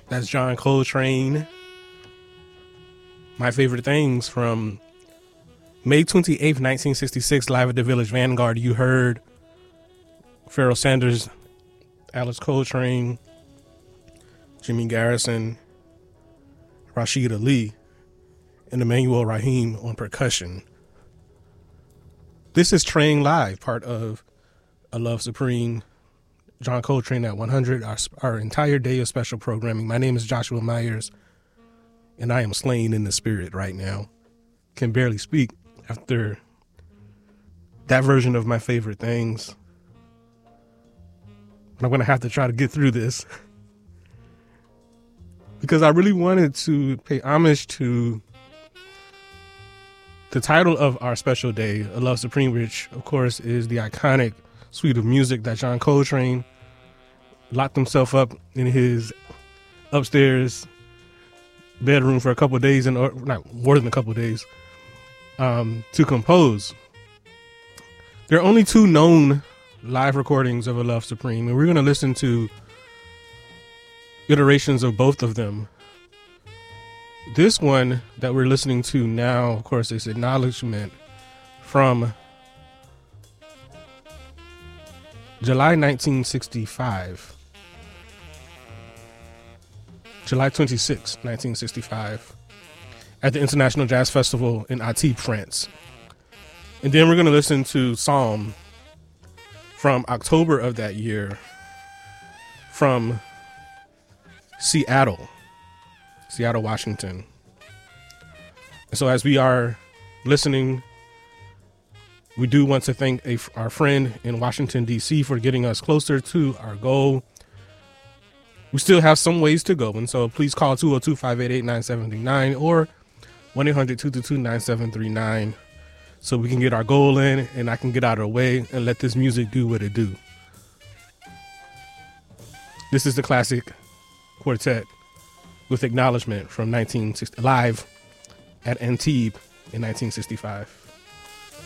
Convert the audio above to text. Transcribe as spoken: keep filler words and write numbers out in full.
That's John Coltrane. My Favorite Things from May twenty-eighth, nineteen sixty-six, live at the Village Vanguard. You heard Pharoah Sanders, Alice Coltrane, Jimmy Garrison, Rashid Ali, and Emmanuel Rahim on percussion. This is Train Live, part of A Love Supreme, John Coltrane at one hundred, our, our entire day of special programming. My name is Joshua Myers, and I am slain in the spirit right now. Can barely speak after that version of My Favorite Things. But I'm going to have to try to get through this because I really wanted to pay homage to the title of our special day, A Love Supreme, which, of course, is the iconic suite of music that John Coltrane locked himself up in his upstairs bedroom for a couple of days, and or not more than a couple of days, um, to compose. There are only two known live recordings of A Love Supreme, and we're going to listen to iterations of both of them. This one that we're listening to now, of course, is Acknowledgement from July nineteen sixty-five. July twenty-sixth, nineteen sixty-five, at the International Jazz Festival in Antibes, France. And then we're going to listen to Psalm from October of that year from Seattle, Seattle, Washington. And so as we are listening, we do want to thank a, our friend in Washington, D C for getting us closer to our goal. We still have some ways to go, and so please call two oh two, five eight eight, nine seven three nine or one eight hundred, two two two, nine seven three nine so we can get our goal in and I can get out of the way and let this music do what it do. This is the classic quartet with Acknowledgement from nineteen sixty, live at Antibes in nineteen sixty-five.